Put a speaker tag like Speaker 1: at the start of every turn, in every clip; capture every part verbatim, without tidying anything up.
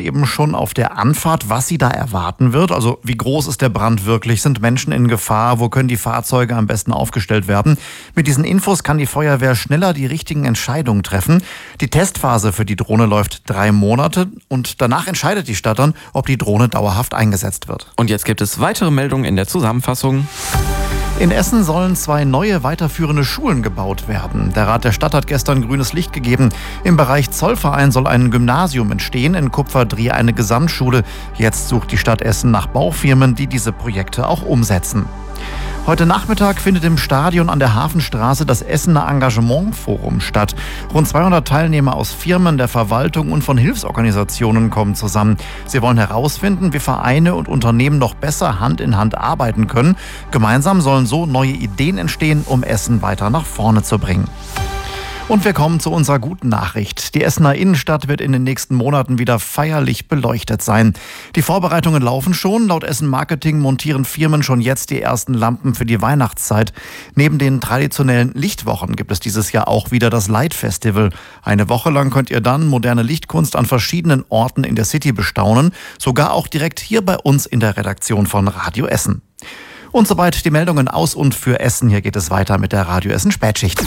Speaker 1: eben schon auf der Anfahrt, was sie da erwarten wird. Also wie groß ist der Brand wirklich? Sind Menschen in Gefahr? Wo können die Fahrzeuge am besten aufgestellt werden? Mit diesen Infos kann die Feuerwehr schneller die richtigen Entscheidungen treffen. Die Testphase für die Drohne läuft drei Monate und danach entscheidet die Stadt dann, ob die Drohne dauerhaft eingesetzt wird.
Speaker 2: Und jetzt gibt es weitere Meldungen in der Zusammenfassung.
Speaker 1: In Essen sollen zwei neue weiterführende Schulen gebaut werden. Der Rat der Stadt hat gestern grünes Licht gegeben. Im Bereich Zollverein soll ein Gymnasium entstehen, in Kupferdreh eine Gesamtschule. Jetzt sucht die Stadt Essen nach Baufirmen, die diese Projekte auch umsetzen. Heute Nachmittag findet im Stadion an der Hafenstraße das Essener Engagementforum statt. Rund zweihundert Teilnehmer aus Firmen, der Verwaltung und von Hilfsorganisationen kommen zusammen. Sie wollen herausfinden, wie Vereine und Unternehmen noch besser Hand in Hand arbeiten können. Gemeinsam sollen so neue Ideen entstehen, um Essen weiter nach vorne zu bringen. Und wir kommen zu unserer guten Nachricht. Die Essener Innenstadt wird in den nächsten Monaten wieder feierlich beleuchtet sein. Die Vorbereitungen laufen schon. Laut Essen Marketing montieren Firmen schon jetzt die ersten Lampen für die Weihnachtszeit. Neben den traditionellen Lichtwochen gibt es dieses Jahr auch wieder das Light Festival. Eine Woche lang könnt ihr dann moderne Lichtkunst an verschiedenen Orten in der City bestaunen. Sogar auch direkt hier bei uns in der Redaktion von Radio Essen. Und soweit die Meldungen aus und für Essen. Hier geht es weiter mit der Radio Essen Spätschicht.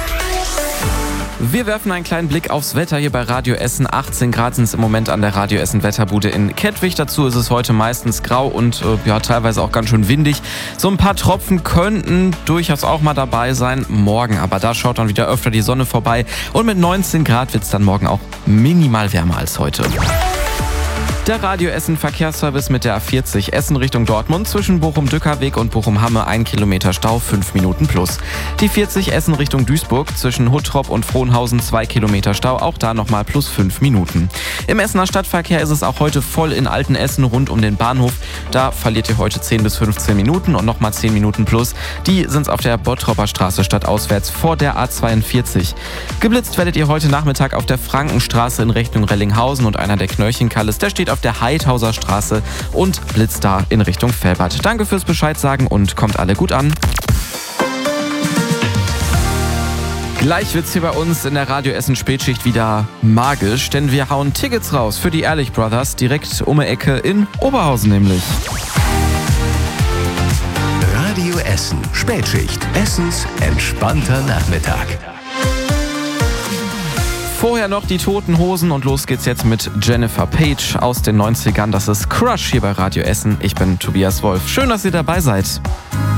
Speaker 2: Wir werfen einen kleinen Blick aufs Wetter hier bei Radio Essen. achtzehn Grad sind es im Moment an der Radio Essen Wetterbude in Kettwig. Dazu ist es heute meistens grau und äh, ja, teilweise auch ganz schön windig. So ein paar Tropfen könnten durchaus auch mal dabei sein. Morgen, aber da schaut dann wieder öfter die Sonne vorbei. Und mit neunzehn Grad wird es dann morgen auch minimal wärmer als heute. Der Radio Essen Verkehrsservice mit der A vierzig Essen Richtung Dortmund zwischen Bochum-Dückerweg und Bochum-Hamme ein Kilometer Stau, fünf Minuten plus. Die vierzig Essen Richtung Duisburg zwischen Huttrop und Frohnhausen zwei Kilometer Stau, auch da nochmal plus fünf Minuten. Im Essener Stadtverkehr ist es auch heute voll in Altenessen rund um den Bahnhof. Da verliert ihr heute zehn bis fünfzehn Minuten und nochmal zehn Minuten plus. Die sind auf der Bottropper Straße stadtauswärts vor der A zweiundvierzig. Geblitzt werdet ihr heute Nachmittag auf der Frankenstraße in Richtung Rellinghausen und einer der Knörchenkalles, der steht auf der Heidhauser Straße und blitzt da in Richtung Velbert. Danke fürs Bescheid sagen und kommt alle gut an. Gleich wird's hier bei uns in der Radio Essen Spätschicht wieder magisch, denn wir hauen Tickets raus für die Ehrlich Brothers direkt um die Ecke in Oberhausen nämlich.
Speaker 3: Radio Essen Spätschicht. Essens entspannter Nachmittag.
Speaker 2: Vorher noch die Toten Hosen und los geht's jetzt mit Jennifer Page aus den neunzigern. Das ist Crush hier bei Radio Essen. Ich bin Tobias Wolf. Schön, dass ihr dabei seid.